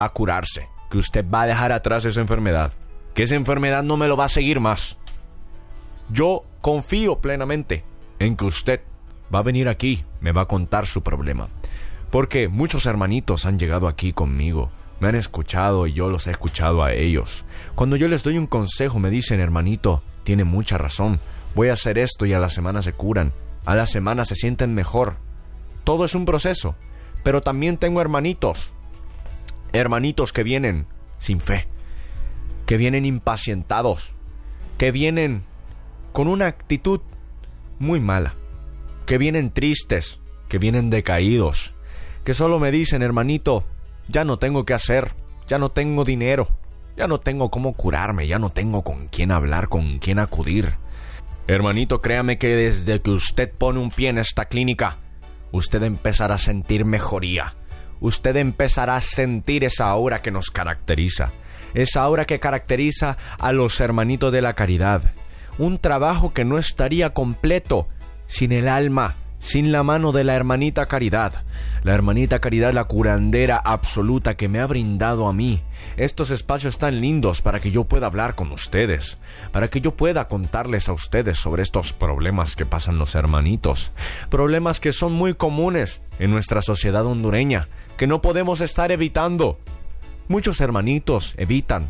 a curarse, que usted va a dejar atrás esa enfermedad, que esa enfermedad no me lo va a seguir más. Yo confío plenamente en que usted va a venir aquí, me va a contar su problema. Porque muchos hermanitos han llegado aquí conmigo, me han escuchado y yo los he escuchado a ellos. Cuando yo les doy un consejo me dicen, hermanito, tiene mucha razón, voy a hacer esto, y a la semana se curan, a la semana se sienten mejor. Todo es un proceso. Pero también tengo hermanitos que vienen sin fe, que vienen impacientados, que vienen con una actitud muy mala, que vienen tristes, que vienen decaídos, que solo me dicen, hermanito, ya no tengo qué hacer, ya no tengo dinero, ya no tengo cómo curarme, ya no tengo con quién hablar, con quién acudir. Hermanito, créame que desde que usted pone un pie en esta clínica, usted empezará a sentir mejoría. Usted empezará a sentir esa aura que nos caracteriza. Esa aura que caracteriza a los hermanitos de la caridad. Un trabajo que no estaría completo sin el alma, sin la mano de la hermanita Caridad. La hermanita Caridad, la curandera absoluta que me ha brindado a mí estos espacios tan lindos para que yo pueda hablar con ustedes, para que yo pueda contarles a ustedes sobre estos problemas que pasan los hermanitos, problemas que son muy comunes en nuestra sociedad hondureña, que no podemos estar evitando. Muchos hermanitos evitan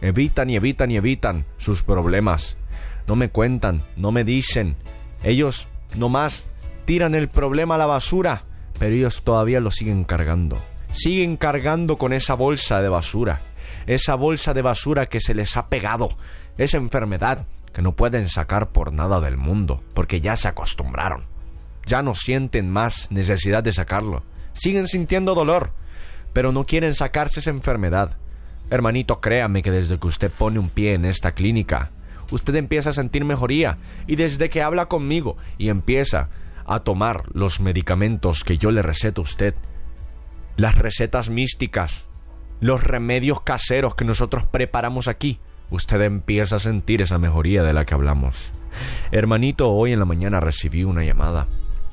sus problemas. No me cuentan, no me dicen. Ellos nomás tiran el problema a la basura, pero ellos todavía lo siguen cargando. Siguen cargando con esa bolsa de basura. Esa bolsa de basura que se les ha pegado. Esa enfermedad que no pueden sacar por nada del mundo, porque ya se acostumbraron. Ya no sienten más necesidad de sacarlo. Siguen sintiendo dolor, pero no quieren sacarse esa enfermedad. Hermanito, créame que desde que usted pone un pie en esta clínica, usted empieza a sentir mejoría. Y desde que habla conmigo y empieza a tomar los medicamentos que yo le receto a usted, las recetas místicas, los remedios caseros que nosotros preparamos aquí, usted empieza a sentir esa mejoría de la que hablamos. Hermanito, hoy en la mañana recibí una llamada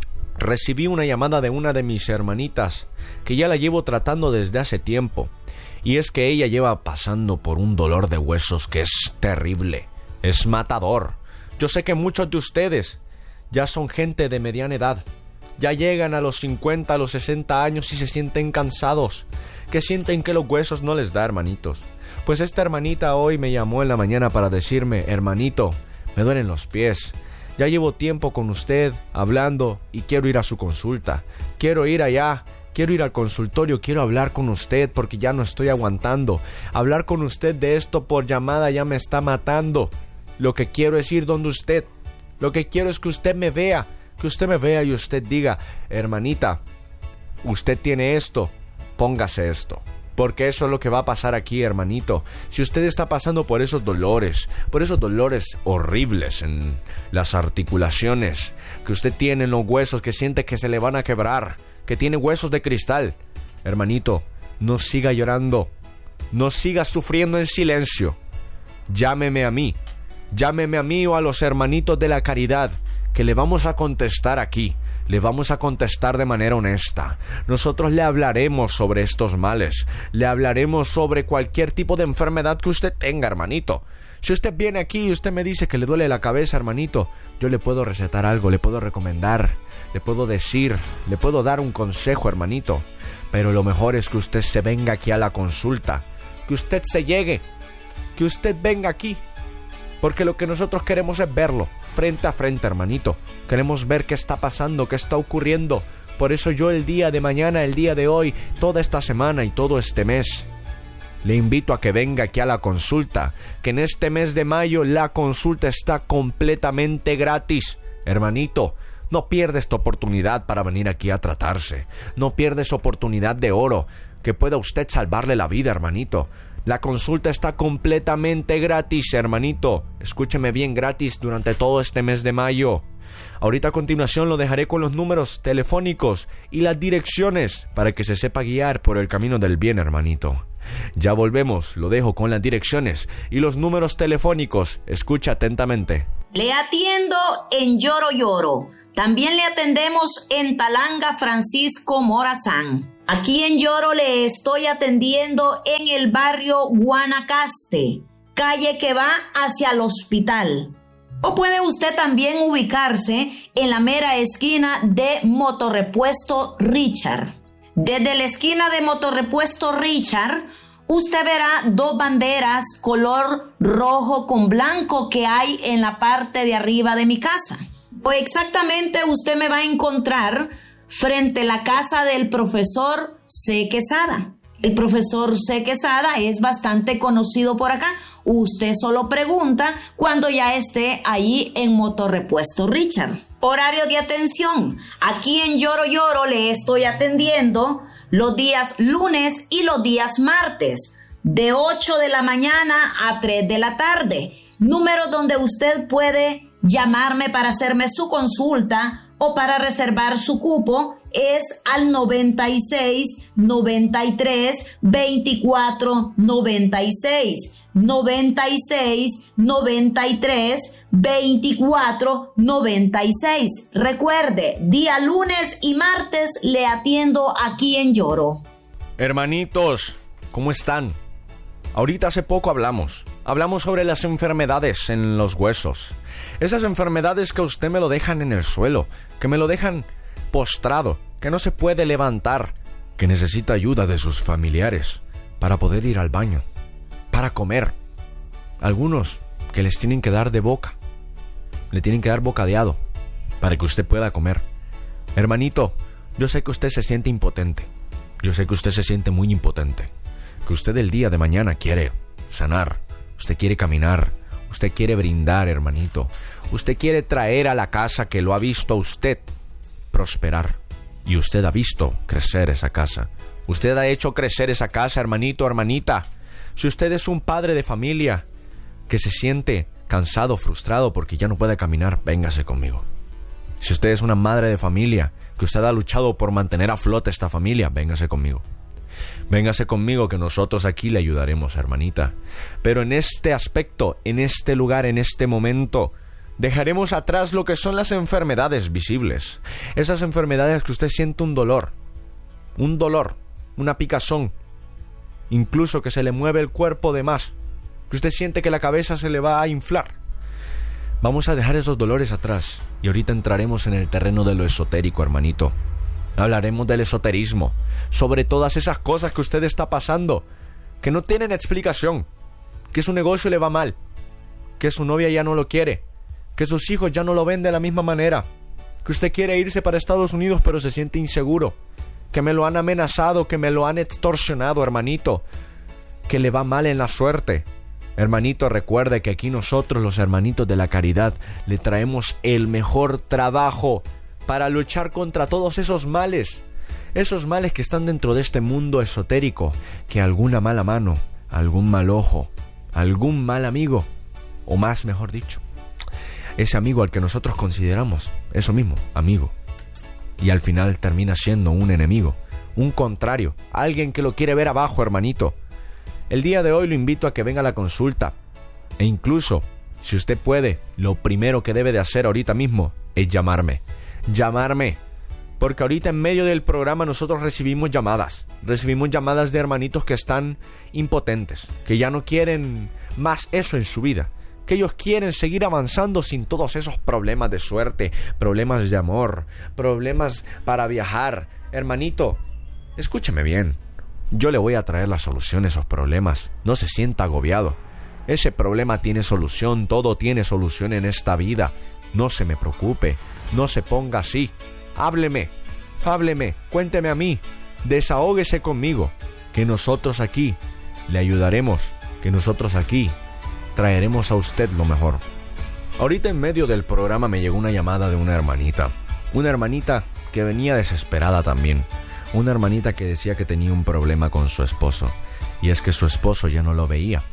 de una de mis hermanitas, que ya la llevo tratando desde hace tiempo, y es que ella lleva pasando por un dolor de huesos que es terrible, es matador. Yo sé que muchos de ustedes ya son gente de mediana edad, ya llegan a los 50, a los 60 años y se sienten cansados, que sienten que los huesos no les da, hermanitos. Pues esta hermanita hoy me llamó en la mañana para decirme, hermanito, me duelen los pies, ya llevo tiempo con usted hablando y quiero ir a su consulta, quiero ir allá, quiero ir al consultorio, quiero hablar con usted porque ya no estoy aguantando, hablar con usted de esto por llamada ya me está matando, lo que quiero es ir donde usted. Lo que quiero es que usted me vea y usted diga, hermanita, usted tiene esto, póngase esto. Porque eso es lo que va a pasar aquí, hermanito. Si usted está pasando por esos dolores horribles en las articulaciones, que usted tiene en los huesos, que siente que se le van a quebrar, que tiene huesos de cristal, hermanito, no siga llorando, no siga sufriendo en silencio. Llámeme a mí o a los hermanitos de la caridad, que le vamos a contestar aquí, le vamos a contestar de manera honesta. Nosotros le hablaremos sobre estos males, le hablaremos sobre cualquier tipo de enfermedad que usted tenga, hermanito. Si usted viene aquí y usted me dice que le duele la cabeza, hermanito, yo le puedo recetar algo, le puedo recomendar, le puedo decir, le puedo dar un consejo, hermanito. Pero lo mejor es que usted se venga aquí a la consulta, que usted se llegue, que usted venga aquí. Porque lo que nosotros queremos es verlo, frente a frente, hermanito. Queremos ver qué está pasando, qué está ocurriendo. Por eso yo el día de mañana, el día de hoy, toda esta semana y todo este mes, le invito a que venga aquí a la consulta. Que en este mes de mayo la consulta está completamente gratis. Hermanito, no pierda esta oportunidad para venir aquí a tratarse. No pierda esa oportunidad de oro que pueda usted salvarle la vida, hermanito. La consulta está completamente gratis, hermanito. Escúcheme bien, gratis durante todo este mes de mayo. Ahorita a continuación lo dejaré con los números telefónicos y las direcciones para que se sepa guiar por el camino del bien, hermanito. Ya volvemos, lo dejo con las direcciones y los números telefónicos. Escucha atentamente. Le atiendo en Lloro Lloro. También le atendemos en Talanga Francisco Morazán. Aquí en Yoro le estoy atendiendo en el barrio Guanacaste, calle que va hacia el hospital. O puede usted también ubicarse en la mera esquina de Motorrepuesto Richard. Desde la esquina de Motorrepuesto Richard, usted verá dos banderas color rojo con blanco que hay en la parte de arriba de mi casa. O exactamente usted me va a encontrar frente a la casa del profesor C. Quesada. El profesor C. Quesada es bastante conocido por acá. Usted solo pregunta cuando ya esté ahí en Motorrepuesto Richard. Horario de atención. Aquí en Yoro Yoro le estoy atendiendo los días lunes y los días martes, de 8 de la mañana a 3 de la tarde. Número donde usted puede llamarme para hacerme su consulta o para reservar su cupo es al 96 93 24 96. 96 93 24 96. Recuerde, día lunes y martes le atiendo aquí en Yoro. Hermanitos, ¿cómo están? Ahorita hace poco hablamos sobre las enfermedades en los huesos. Esas enfermedades que a usted me lo dejan en el suelo, que me lo dejan postrado, que no se puede levantar, que necesita ayuda de sus familiares para poder ir al baño, para comer. Algunos que les tienen que dar de boca, le tienen que dar bocadeado para que usted pueda comer. Hermanito, yo sé que usted se siente impotente, yo sé que usted se siente muy impotente, que usted el día de mañana quiere sanar, usted quiere caminar, usted quiere brindar, hermanito, usted quiere traer a la casa que lo ha visto a usted prosperar, y usted ha visto crecer esa casa, usted ha hecho crecer esa casa, hermanito, hermanita. Si usted es un padre de familia que se siente cansado, frustrado porque ya no puede caminar, véngase conmigo. Si usted es una madre de familia que usted ha luchado por mantener a flote esta familia, véngase conmigo. Véngase conmigo que nosotros aquí le ayudaremos, hermanita. Pero en este aspecto, en este lugar, en este momento, dejaremos atrás lo que son las enfermedades visibles. Esas enfermedades que usted siente un dolor, una picazón, incluso que se le mueve el cuerpo de más, que usted siente que la cabeza se le va a inflar. Vamos a dejar esos dolores atrás y ahorita entraremos en el terreno de lo esotérico, hermanito. Hablaremos del esoterismo, sobre todas esas cosas que usted está pasando, que no tienen explicación, que su negocio le va mal, que su novia ya no lo quiere, que sus hijos ya no lo ven de la misma manera, que usted quiere irse para Estados Unidos pero se siente inseguro, que me lo han amenazado, que me lo han extorsionado, hermanito, que le va mal en la suerte. Hermanito, recuerde que aquí nosotros, los hermanitos de la caridad, le traemos el mejor trabajo para luchar contra todos esos males que están dentro de este mundo esotérico, que alguna mala mano, algún mal ojo, algún mal amigo, o más mejor dicho, ese amigo al que nosotros consideramos, eso mismo, amigo, y al final termina siendo un enemigo, un contrario, alguien que lo quiere ver abajo, hermanito. El día de hoy lo invito a que venga a la consulta, e incluso, si usted puede, lo primero que debe de hacer ahorita mismo es llamarme, porque ahorita en medio del programa nosotros recibimos llamadas de hermanitos que están impotentes, que ya no quieren más eso en su vida, que ellos quieren seguir avanzando sin todos esos problemas de suerte, problemas de amor, problemas para viajar. Hermanito, escúcheme bien, yo le voy a traer la solución a esos problemas, no se sienta agobiado, ese problema tiene solución, todo tiene solución en esta vida, no se me preocupe, no se ponga así, hábleme, cuénteme a mí, desahóguese conmigo, que nosotros aquí le ayudaremos, que nosotros aquí traeremos a usted lo mejor. Ahorita en medio del programa me llegó una llamada de una hermanita que venía desesperada también, una hermanita que decía que tenía un problema con su esposo, y es que su esposo ya no la veía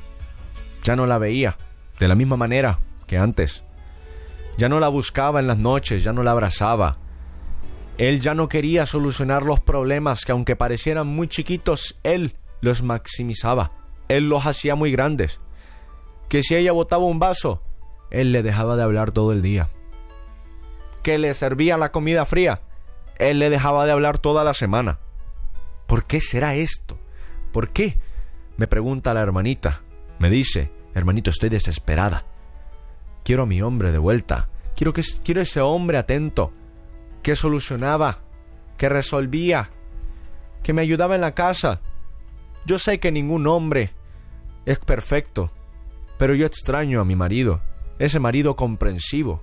de la misma manera que antes. Ya no la buscaba en las noches, ya no la abrazaba. Él ya no quería solucionar los problemas que, aunque parecieran muy chiquitos, él los maximizaba. Él los hacía muy grandes. Que si ella botaba un vaso, él le dejaba de hablar todo el día. Que le servía la comida fría, él le dejaba de hablar toda la semana. ¿Por qué será esto? ¿Por qué? Me pregunta la hermanita. Me dice: hermanito, estoy desesperada. Quiero a mi hombre de vuelta. Quiero ese hombre atento, que solucionaba, que resolvía, que me ayudaba en la casa. Yo sé que ningún hombre es perfecto, pero yo extraño a mi marido, ese marido comprensivo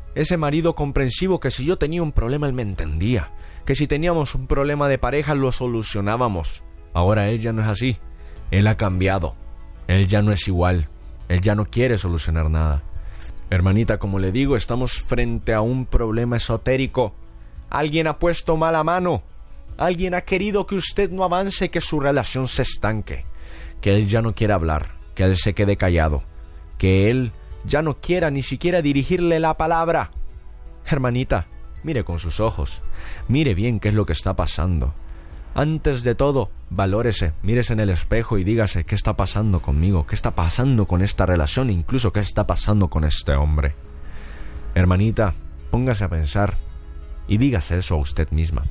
que si yo tenía un problema él me entendía, que si teníamos un problema de pareja lo solucionábamos. Ahora él ya no es así, él ha cambiado, él ya no es igual, él ya no quiere solucionar nada. Hermanita, como le digo, estamos frente a un problema esotérico. Alguien ha puesto mala mano. Alguien ha querido que usted no avance, que su relación se estanque, que él ya no quiera hablar, que él se quede callado, que él ya no quiera ni siquiera dirigirle la palabra. Hermanita, mire con sus ojos, mire bien qué es lo que está pasando. Antes de todo, valórese, mírese en el espejo y dígase: ¿qué está pasando conmigo? ¿Qué está pasando con esta relación? Incluso, ¿qué está pasando con este hombre? Hermanita, póngase a pensar y dígase eso a usted misma.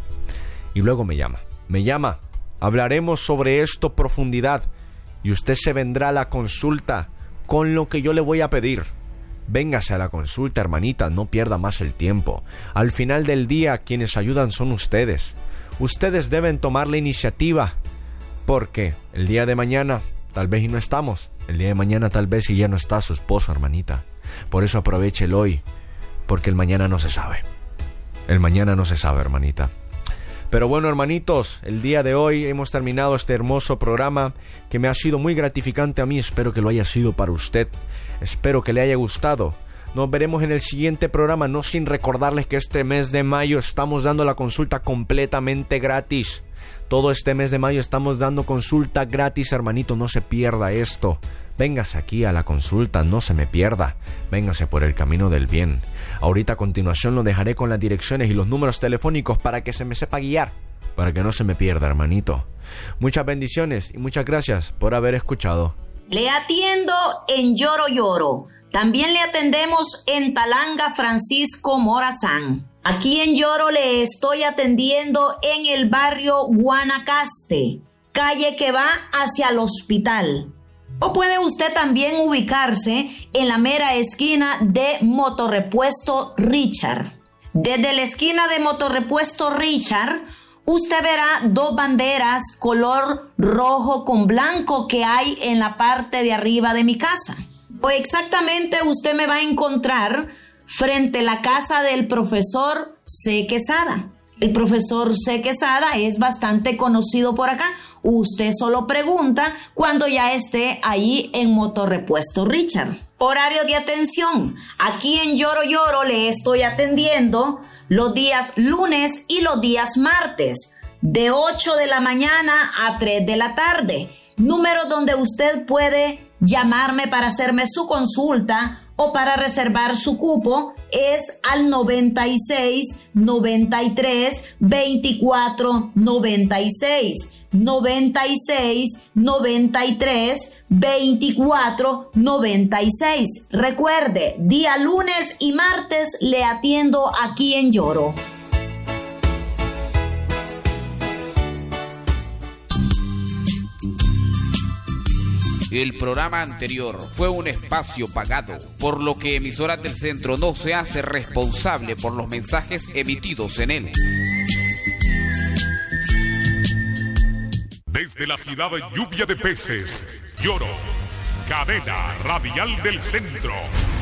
Y luego me llama, hablaremos sobre esto a profundidad y usted se vendrá a la consulta con lo que yo le voy a pedir. Véngase a la consulta, hermanita, no pierda más el tiempo. Al final del día, quienes ayudan son ustedes. Ustedes deben tomar la iniciativa, porque el día de mañana tal vez y no estamos. El día de mañana tal vez y ya no está su esposo, hermanita. Por eso aproveche el hoy, porque el mañana no se sabe. El mañana no se sabe, hermanita. Pero bueno, hermanitos, el día de hoy hemos terminado este hermoso programa que me ha sido muy gratificante a mí. Espero que lo haya sido para usted. Espero que le haya gustado. Nos veremos en el siguiente programa, no sin recordarles que este mes de mayo estamos dando la consulta completamente gratis. Todo este mes de mayo estamos dando consulta gratis, hermanito, no se pierda esto. Véngase aquí a la consulta, no se me pierda. Véngase por el camino del bien. Ahorita a continuación lo dejaré con las direcciones y los números telefónicos para que se me sepa guiar, para que no se me pierda, hermanito. Muchas bendiciones y muchas gracias por haber escuchado. Le atiendo en Lloro Lloro. También le atendemos en Talanga Francisco Morazán. Aquí en Lloro le estoy atendiendo en el barrio Guanacaste, calle que va hacia el hospital. O puede usted también ubicarse en la mera esquina de Motorrepuesto Richard. Desde la esquina de Motorrepuesto Richard, usted verá dos banderas color rojo con blanco que hay en la parte de arriba de mi casa. O exactamente usted me va a encontrar frente a la casa del profesor C. Quesada. El profesor C. Quesada es bastante conocido por acá. Usted solo pregunta cuando ya esté ahí en Motorrepuesto Richard. Horario de atención. Aquí en Lloro Lloro le estoy atendiendo los días lunes y los días martes, de 8 de la mañana a 3 de la tarde. Número donde usted puede llamarme para hacerme su consulta o para reservar su cupo es al 96 93 24 96. 96 93 24 96. Recuerde, día lunes y martes le atiendo aquí en Lloro. El programa anterior fue un espacio pagado, por lo que Emisoras del Centro no se hace responsable por los mensajes emitidos en él. Desde la ciudad de Lluvia de Peces, Lloro, cadena radial del Centro.